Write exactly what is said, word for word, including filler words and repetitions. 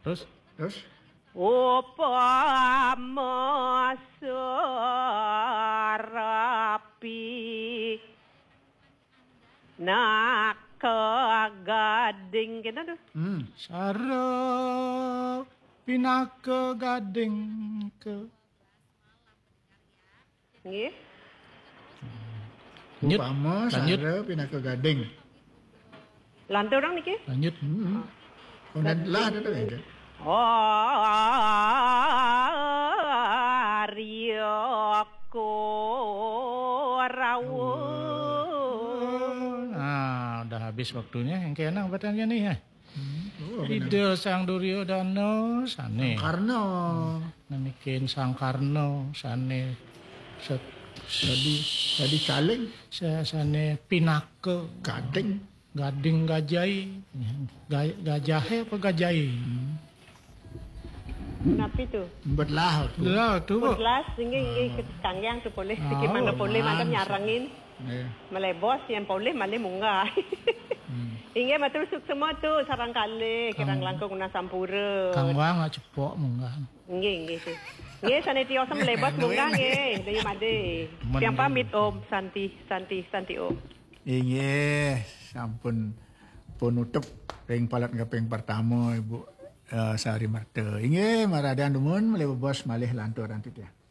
Terus? Terus? Upama serapi nak gading gitu tuh. Hmm. Sarap pinaka gading ke. Nggih. Upama sare pinaka gading. Lantai orang niki? Lanjut. Hmm. Kemudian lah ada tuh. Oh, Rioko Rawu. Nah, udah habis waktunya. Yang kena batannya nih ya. Hmm. Oh, Ide Sang Duryodana sane. Karno. Namikin Sang Karno sane. Set, Tadi tadi caling. sane pinaka Gading. gading gajai. Gajahe apa gajai? Kenapa itu? Berlah tuh. Lah tu. Belas, ini ini kangyang tu boleh. Sikit mana boleh macam nyarangin. Melebos yang boleh malah munggah. Ingat matusuk semua tu sarang kali kirang langkung guna sampura. Kang Wang ngak cepok munggah. Nggih nggih tu. Nggih sana tio sam lebos munggah nggih. Dari made. Tiang pamit Om Santi Santi Santi Om. Inggih, sampun penutup ring palat ngaping pertama Ibu uh, Sari Marta. Inggih, maradian dumun melih bos malih lantur nanti ya.